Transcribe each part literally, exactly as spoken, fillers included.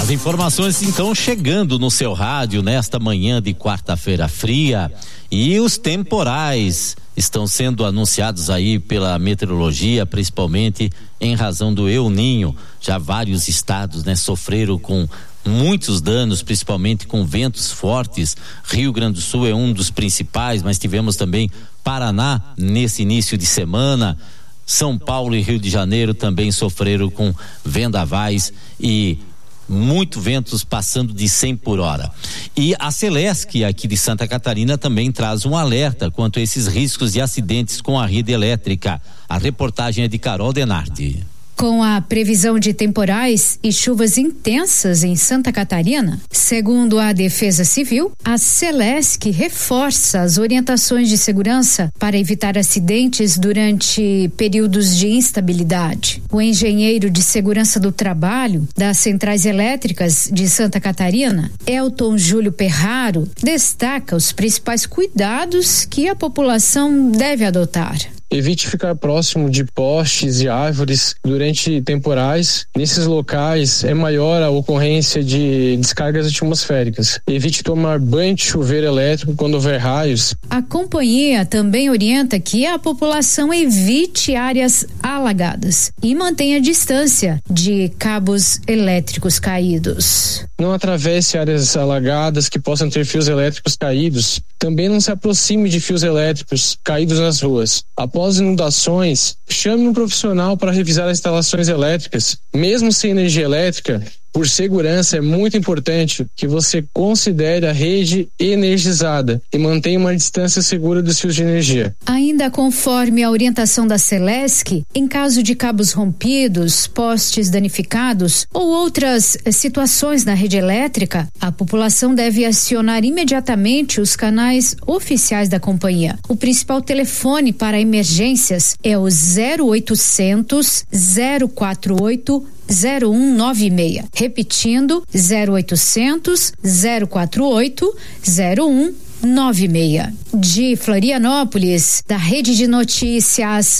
As informações então chegando no seu rádio nesta manhã de quarta-feira fria, e os temporais estão sendo anunciados aí pela meteorologia, principalmente em razão do El Ninho. Já vários estados, né, sofreram com muitos danos, principalmente com ventos fortes. Rio Grande do Sul é um dos principais, mas tivemos também Paraná nesse início de semana. São Paulo e Rio de Janeiro também sofreram com vendavais e muito ventos passando de cem por hora. E a Celesc aqui de Santa Catarina também traz um alerta quanto a esses riscos de acidentes com a rede elétrica. A reportagem é de Carol Denardi. Com a previsão de temporais e chuvas intensas em Santa Catarina, segundo a Defesa Civil, a Celesc reforça as orientações de segurança para evitar acidentes durante períodos de instabilidade. O engenheiro de segurança do trabalho das centrais elétricas de Santa Catarina, Elton Júlio Perraro, destaca os principais cuidados que a população deve adotar. Evite ficar próximo de postes e árvores durante temporais. Nesses locais é maior a ocorrência de descargas atmosféricas. Evite tomar banho de chuveiro elétrico quando houver raios. A companhia também orienta que a população evite áreas alagadas e mantenha distância de cabos elétricos caídos. Não atravesse áreas alagadas que possam ter fios elétricos caídos. Também não se aproxime de fios elétricos caídos nas ruas. Após inundações, chame um profissional para revisar as instalações elétricas. Mesmo sem energia elétrica, por segurança, é muito importante que você considere a rede energizada e mantenha uma distância segura dos fios de energia. Ainda conforme a orientação da Celesc, em caso de cabos rompidos, postes danificados ou outras situações na rede elétrica, a população deve acionar imediatamente os canais oficiais da companhia. O principal telefone para emergências é o zero oitocentos, zero quatro oito, zero um nove seis. Repetindo, zero oitocentos, zero quatro oito, zero um nove seis. De Florianópolis, da Rede de Notícias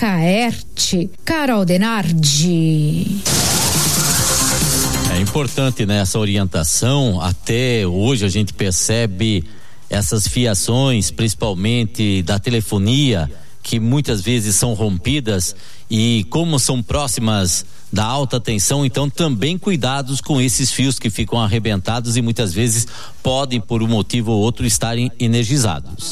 Acaerte, Carol Denardi. É importante, né, essa orientação. Até hoje a gente percebe essas fiações, principalmente da telefonia, que muitas vezes são rompidas, e como são próximas da alta tensão, então também cuidados com esses fios que ficam arrebentados e muitas vezes podem, por um motivo ou outro, estarem energizados.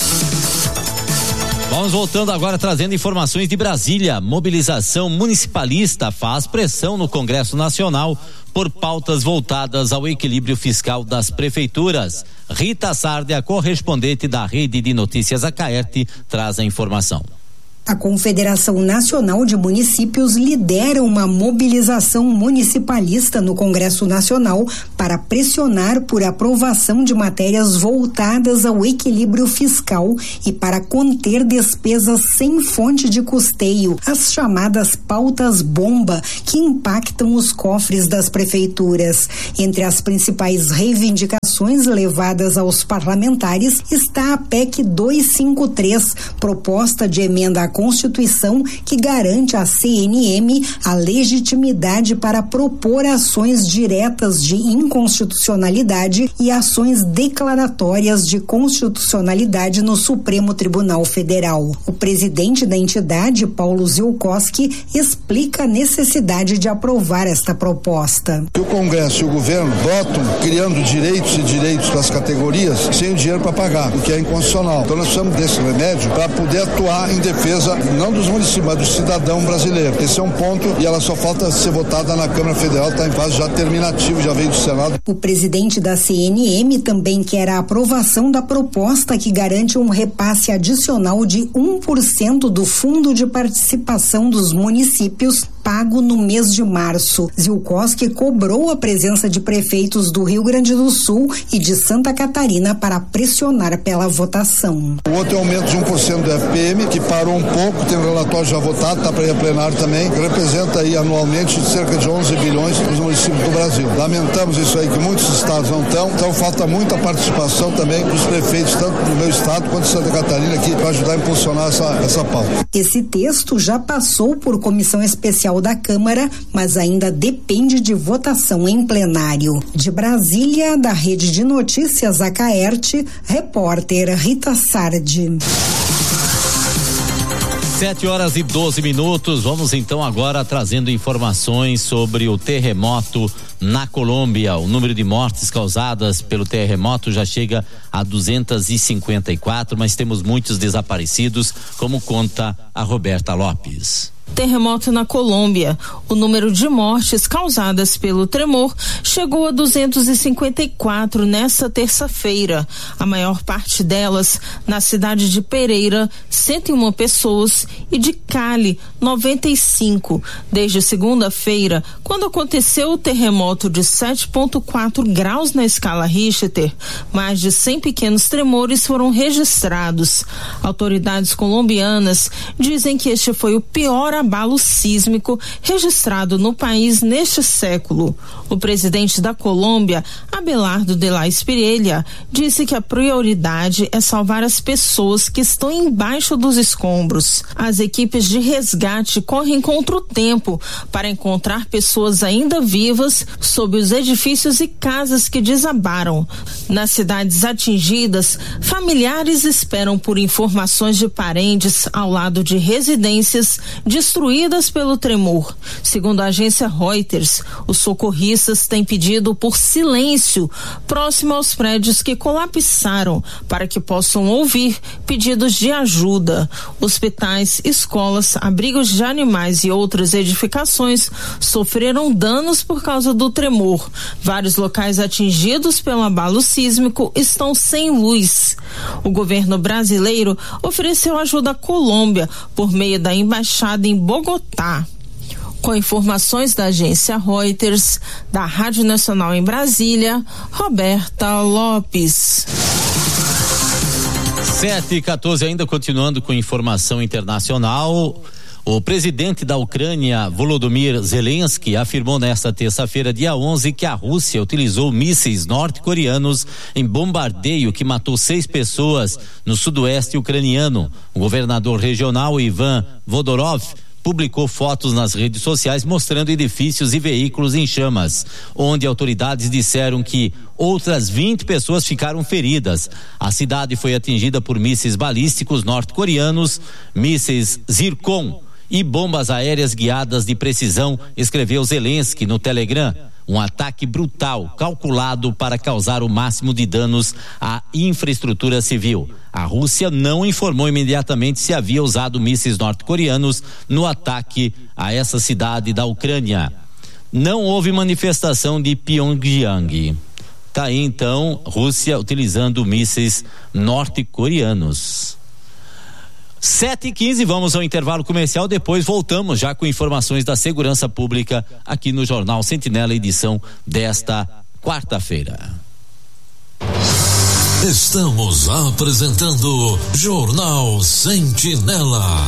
Vamos voltando agora, trazendo informações de Brasília. Mobilização municipalista faz pressão no Congresso Nacional por pautas voltadas ao equilíbrio fiscal das prefeituras. Rita Sardi, a correspondente da Rede de Notícias Acaerte, traz a informação. A Confederação Nacional de Municípios lidera uma mobilização municipalista no Congresso Nacional para pressionar por aprovação de matérias voltadas ao equilíbrio fiscal e para conter despesas sem fonte de custeio, as chamadas pautas bomba, que impactam os cofres das prefeituras. Entre as principais reivindicações levadas aos parlamentares está a P E C duzentos e cinquenta e três, proposta de emenda à Constituição que garante à C N M a legitimidade para propor ações diretas de inconstitucionalidade e ações declaratórias de constitucionalidade no Supremo Tribunal Federal. O presidente da entidade, Paulo Ziolkowski, explica a necessidade de aprovar esta proposta. O Congresso e o governo votam criando direitos e direitos para as categorias sem o dinheiro para pagar, o que é inconstitucional. Então nós precisamos desse remédio para poder atuar em defesa não dos municípios, mas do cidadão brasileiro. Esse é um ponto e ela só falta ser votada na Câmara Federal, está em fase já terminativa, já veio do Senado. O presidente da C N M também quer a aprovação da proposta que garante um repasse adicional de um por cento do Fundo de Participação dos Municípios pago no mês de março. Ziolkowski cobrou a presença de prefeitos do Rio Grande do Sul e de Santa Catarina para pressionar pela votação. O outro é o aumento de um por cento do F P M, que parou um pouco, tem um relatório já votado, está para ir a plenário também, que representa aí anualmente cerca de onze bilhões para os municípios do Brasil. Lamentamos isso aí, que muitos estados não estão, então falta muita participação também dos prefeitos, tanto do meu estado quanto de Santa Catarina, aqui para ajudar a impulsionar essa, essa pauta. Esse texto já passou por comissão especial emergencial da Câmara, mas ainda depende de votação em plenário. De Brasília, da Rede de Notícias Acaerte, repórter Rita Sardi. Sete horas e doze minutos. Vamos então agora trazendo informações sobre o terremoto na Colômbia. O número de mortes causadas pelo terremoto já chega a duzentos e cinquenta e quatro, mas temos muitos desaparecidos, como conta a Roberta Lopes. Terremoto na Colômbia. O número de mortes causadas pelo tremor chegou a duzentos e cinquenta e quatro nesta terça-feira. A maior parte delas na cidade de Pereira, cento e uma pessoas, e de Cali, noventa e cinco. Desde segunda-feira, quando aconteceu o terremoto de sete vírgula quatro graus na escala Richter, mais de cem pequenos tremores foram registrados. Autoridades colombianas dizem que este foi o pior abalo sísmico registrado no país neste século. O presidente da Colômbia, Abelardo de la Espriella, disse que a prioridade é salvar as pessoas que estão embaixo dos escombros. As equipes de resgate correm contra o tempo para encontrar pessoas ainda vivas sob os edifícios e casas que desabaram. Nas cidades atingidas, familiares esperam por informações de parentes ao lado de residências destruídas pelo tremor. Segundo a agência Reuters, os socorristas têm pedido por silêncio próximo aos prédios que colapsaram para que possam ouvir pedidos de ajuda. Hospitais, escolas, abrigos de animais e outras edificações sofreram danos por causa do tremor. Vários locais atingidos pelo abalo sísmico estão sem luz. O governo brasileiro ofereceu ajuda à Colômbia por meio da embaixada em Bogotá. Com informações da agência Reuters, da Rádio Nacional em Brasília, Roberta Lopes. sete e quatorze, ainda continuando com informação internacional. O presidente da Ucrânia, Volodymyr Zelensky, afirmou nesta terça-feira, dia onze, que a Rússia utilizou mísseis norte-coreanos em bombardeio que matou seis pessoas no sudoeste ucraniano. O governador regional, Ivan Vodorov, publicou fotos nas redes sociais mostrando edifícios e veículos em chamas, onde autoridades disseram que outras vinte pessoas ficaram feridas. A cidade foi atingida por mísseis balísticos norte-coreanos, mísseis Zircon e bombas aéreas guiadas de precisão, escreveu Zelensky no Telegram. Um ataque brutal, calculado para causar o máximo de danos à infraestrutura civil. A Rússia não informou imediatamente se havia usado mísseis norte-coreanos no ataque a essa cidade da Ucrânia. Não houve manifestação de Pyongyang. Tá aí então, Rússia utilizando mísseis norte-coreanos. sete e quinze, vamos ao intervalo comercial, depois voltamos já com informações da segurança pública aqui no Jornal Sentinela, edição desta quarta-feira. Estamos apresentando Jornal Sentinela.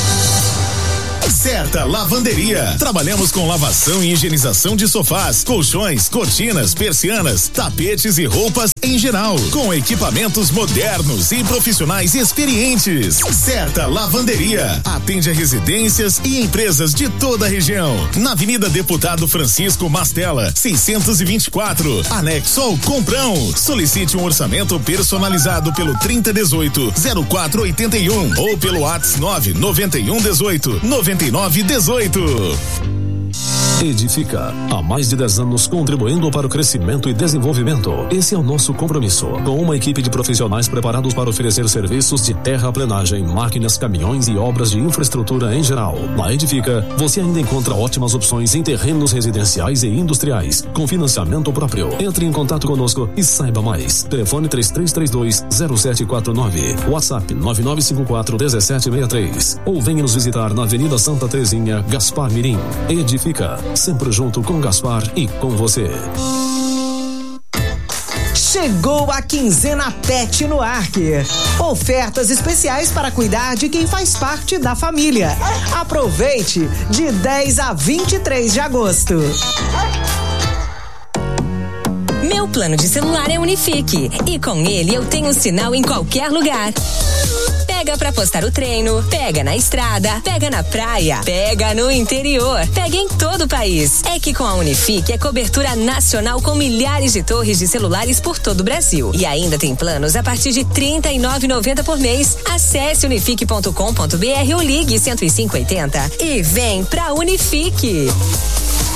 Certa Lavanderia. Trabalhamos com lavação e higienização de sofás, colchões, cortinas, persianas, tapetes e roupas em geral, com equipamentos modernos e profissionais experientes. Certa Lavanderia atende a residências e empresas de toda a região. Na Avenida Deputado Francisco Mastella, seiscentos e vinte e quatro, anexo ao Comprão. Solicite um orçamento personalizado pelo trinta dezoito, zero quatro oitenta e um ou pelo WhatsApp nove noventa e um dezoito, noventa e nove dezoito. Edifica, há mais de dez anos contribuindo para o crescimento e desenvolvimento. Esse é o nosso compromisso, com uma equipe de profissionais preparados para oferecer serviços de terraplenagem, máquinas, caminhões e obras de infraestrutura em geral. Na Edifica, você ainda encontra ótimas opções em terrenos residenciais e industriais, com financiamento próprio. Entre em contato conosco e saiba mais. Telefone três três três dois, zero sete quatro nove, WhatsApp nove nove cinco quatro, um sete seis três, ou venha nos visitar na Avenida Santa Terezinha, Gaspar Mirim. Edifica, sempre junto com Gaspar e com você. Chegou a quinzena Pet no Arque. Ofertas especiais para cuidar de quem faz parte da família. Aproveite de dez a vinte e três de agosto. Meu plano de celular é Unifique e com ele eu tenho sinal em qualquer lugar. Pegue Pega pra postar o treino, pega na estrada, pega na praia, pega no interior, pega em todo o país. É que com a Unifique é cobertura nacional com milhares de torres de celulares por todo o Brasil. E ainda tem planos a partir de trinta e nove reais e noventa centavos por mês. Acesse unifique ponto com ponto br ou ligue cento e cinco oitenta e vem pra Unifique.